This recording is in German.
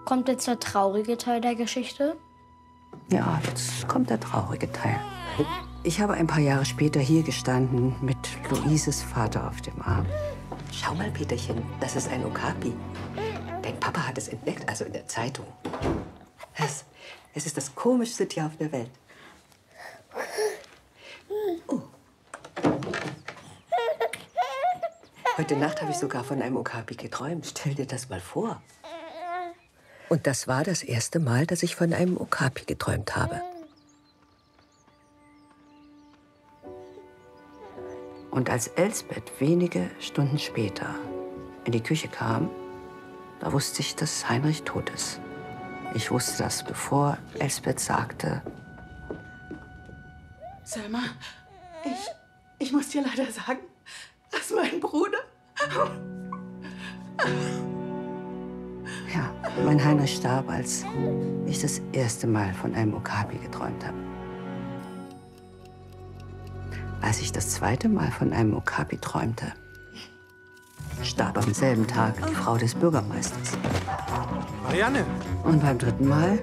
Kommt jetzt der traurige Teil der Geschichte? Ja, jetzt kommt der traurige Teil. Ich habe ein paar Jahre später hier gestanden mit Luises Vater auf dem Arm. Schau mal, Peterchen, das ist ein Okapi. Dein Papa hat es entdeckt, also in der Zeitung. Es ist das komischste Tier auf der Welt. Oh. Heute Nacht habe ich sogar von einem Okapi geträumt. Stell dir das mal vor. Und das war das erste Mal, dass ich von einem Okapi geträumt habe. Und als Elsbeth wenige Stunden später in die Küche kam, da wusste ich, dass Heinrich tot ist. Ich wusste das, bevor Elsbeth sagte: Selma, ich muss dir leider sagen, dass mein Bruder... Ja, mein Heinrich starb, als ich das erste Mal von einem Okapi geträumt habe. Als ich das zweite Mal von einem Okapi träumte, starb am selben Tag die Frau des Bürgermeisters. Marianne! Und beim dritten Mal